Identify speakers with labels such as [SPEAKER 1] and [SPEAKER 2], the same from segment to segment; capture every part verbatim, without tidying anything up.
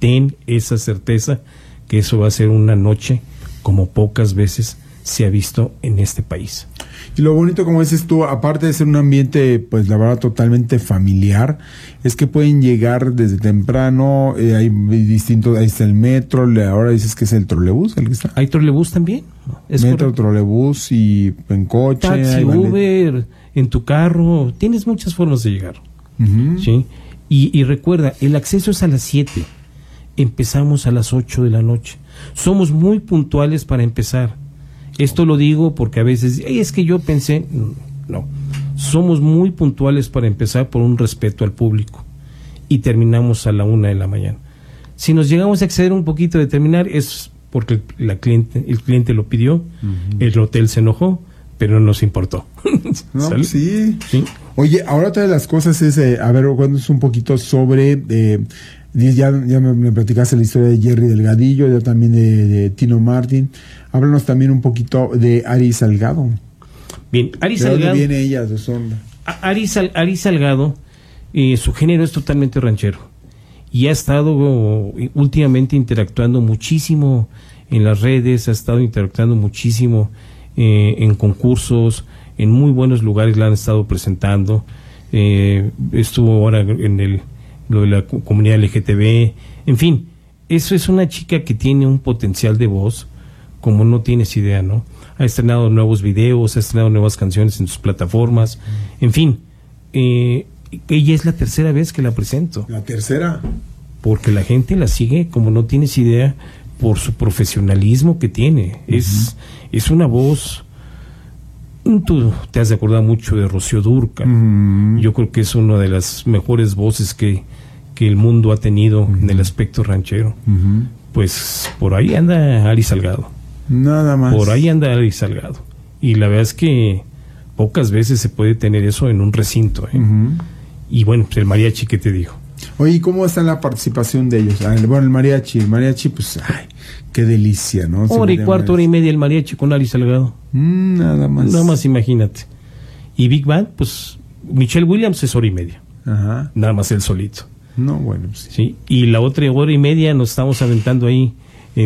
[SPEAKER 1] ten esa certeza que eso va a ser una noche como pocas veces se ha visto en este país.
[SPEAKER 2] Y lo bonito, como dices tú, aparte de ser un ambiente, pues la verdad, totalmente familiar, es que pueden llegar desde temprano, eh, hay distintos, ahí está el metro, ahora dices que es el trolebús, el que está.
[SPEAKER 1] ¿Hay trolebús también?
[SPEAKER 2] Es metro, correcto. Trolebús y en coche.
[SPEAKER 1] Taxi, Uber, en tu carro, tienes muchas formas de llegar. Uh-huh. ¿Sí? Y, y recuerda, el acceso es a las siete, empezamos a las ocho de la noche. Somos muy puntuales para empezar. Esto lo digo porque a veces, es que yo pensé, no, somos muy puntuales para empezar por un respeto al público y terminamos a la una de la mañana. Si nos llegamos a exceder un poquito de terminar es porque la cliente, el cliente lo pidió, uh-huh. El hotel se enojó, pero no nos importó.
[SPEAKER 2] No, pues sí. sí. Oye, ahora otra de las cosas es, eh, a ver, cuéntanos un poquito sobre... Eh, Ya, ya me, me platicaste la historia de Jerry Delgadillo, ya también de, de Tino Martin. Háblanos también un poquito de Ari Salgado.
[SPEAKER 1] Bien, Ari
[SPEAKER 2] ¿De
[SPEAKER 1] Salgado.
[SPEAKER 2] dónde viene ella? ¿De dónde?
[SPEAKER 1] Ari, Sal, Ari Salgado, eh, su género es totalmente ranchero. Y ha estado uh, últimamente interactuando muchísimo en las redes, ha estado interactuando muchísimo eh, en concursos, en muy buenos lugares la han estado presentando. Eh, estuvo ahora en el... lo de la comunidad L G T B, en fin, eso es una chica que tiene un potencial de voz como no tienes idea, ¿no? Ha estrenado nuevos videos, ha estrenado nuevas canciones en sus plataformas, en fin, eh, ella es la tercera vez que la presento.
[SPEAKER 2] ¿La tercera? Porque
[SPEAKER 1] la gente la sigue como no tienes idea por su profesionalismo que tiene, uh-huh. es, es una voz... Tú te has de acordar mucho de Rocío Dúrcal. Mm. Yo creo que es una de las mejores voces que, que el mundo ha tenido mm. en el aspecto ranchero. Mm-hmm. Pues por ahí anda Ari Salgado.
[SPEAKER 2] Nada más.
[SPEAKER 1] Por ahí anda Ari Salgado. Y la verdad es que pocas veces se puede tener eso en un recinto. ¿eh? Mm-hmm. Y bueno, pues el mariachi, ¿qué te digo?
[SPEAKER 2] Oye, ¿y cómo está la participación de ellos? Ah, bueno, el mariachi, el mariachi, pues, ay, qué delicia, ¿no?
[SPEAKER 1] Hora y cuarto, hora y media el mariachi con Ari Salgado.
[SPEAKER 2] Mm, nada más.
[SPEAKER 1] Nada más, imagínate. Y Big Band, pues, Michelle Williams es hora y media.
[SPEAKER 2] Ajá.
[SPEAKER 1] Nada más él solito.
[SPEAKER 2] No, bueno, pues,
[SPEAKER 1] sí. Y la otra hora y media nos estamos aventando ahí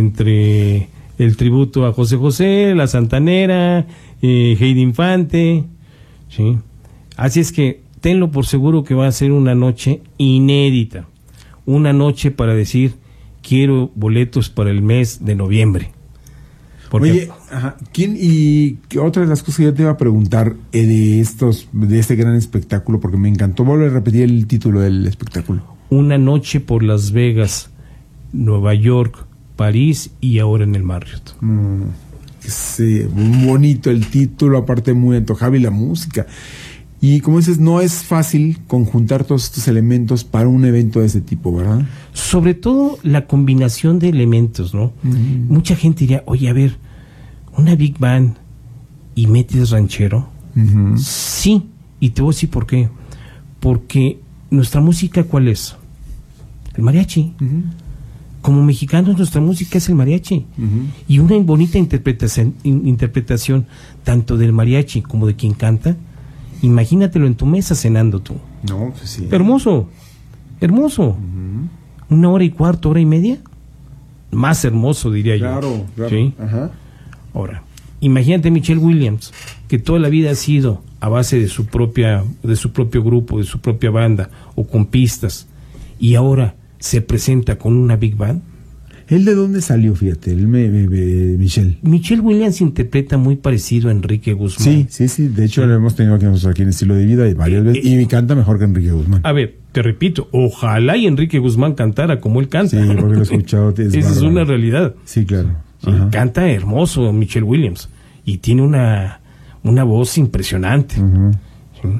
[SPEAKER 1] entre el tributo a José José, la Santanera, eh, Heidi Infante, sí. Así es que tenlo por seguro que va a ser una noche inédita, una noche para decir quiero boletos para el mes de noviembre.
[SPEAKER 2] Porque Oye, ajá, ¿quién y qué otra de las cosas que yo te iba a preguntar eh, de estos, de este gran espectáculo, porque me encantó volver a repetir el título del espectáculo?
[SPEAKER 1] Una noche por Las Vegas, Nueva York, París y ahora en el Marriott.
[SPEAKER 2] Mm, sí, muy bonito el título, aparte muy antojable y la música. Y como dices, no es fácil conjuntar todos estos elementos para un evento de ese tipo, ¿verdad?
[SPEAKER 1] Sobre todo la combinación de elementos, ¿no? Uh-huh. Mucha gente diría, oye, a ver, una Big Band y metes ranchero. Uh-huh. Sí, y te voy a decir por qué. Porque nuestra música, ¿cuál es? El mariachi. Uh-huh. Como mexicanos, nuestra música es el mariachi. Uh-huh. Y una bonita interpretación, in, interpretación tanto del mariachi como de quien canta. Imagínatelo en tu mesa cenando tú.
[SPEAKER 2] No, pues sí.
[SPEAKER 1] Hermoso, hermoso. Uh-huh. Una hora y cuarto, hora y media. Más hermoso, diría
[SPEAKER 2] claro,
[SPEAKER 1] yo.
[SPEAKER 2] Claro,
[SPEAKER 1] ¿sí?
[SPEAKER 2] Ajá.
[SPEAKER 1] Ahora, imagínate Michelle Williams, que toda la vida ha sido a base de su propia, de su propio grupo, de su propia banda, o con pistas, y ahora se presenta con una Big Band.
[SPEAKER 2] ¿Él de dónde salió, fíjate? Él me, me, me, Michelle.
[SPEAKER 1] Michelle Williams interpreta muy parecido a Enrique Guzmán.
[SPEAKER 2] Sí, sí, sí. De hecho, sí. Lo hemos tenido aquí nosotros aquí en Estilo de Vida y varias eh, veces. Eh, y canta mejor que Enrique Guzmán.
[SPEAKER 1] A ver, te repito, ojalá y Enrique Guzmán cantara como él canta.
[SPEAKER 2] Sí, porque lo he escuchado. Es
[SPEAKER 1] Esa es una realidad.
[SPEAKER 2] Sí, claro.
[SPEAKER 1] Sí, canta hermoso Michelle Williams. Y tiene una, una voz impresionante. Uh-huh. Sí.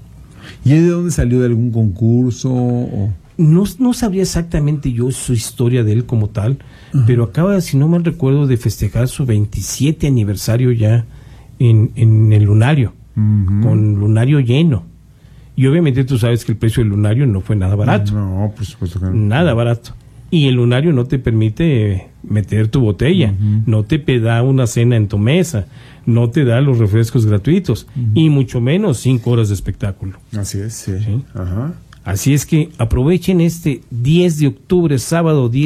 [SPEAKER 2] ¿Y de dónde salió? ¿De algún concurso? O...
[SPEAKER 1] No, no sabría exactamente yo su historia de él como tal, uh-huh. pero acaba, si no mal recuerdo, de festejar su veintisiete aniversario ya en, en el Lunario, uh-huh. con Lunario lleno. Y obviamente tú sabes que el precio del Lunario no fue nada barato.
[SPEAKER 2] No, por supuesto que no.
[SPEAKER 1] Nada barato. Y el Lunario no te permite meter tu botella, uh-huh. no te da una cena en tu mesa, no te da los refrescos gratuitos, uh-huh. y mucho menos cinco horas de espectáculo.
[SPEAKER 2] Así es, sí.
[SPEAKER 1] ¿Sí?
[SPEAKER 2] Ajá.
[SPEAKER 1] Así es que aprovechen este diez de octubre, sábado diez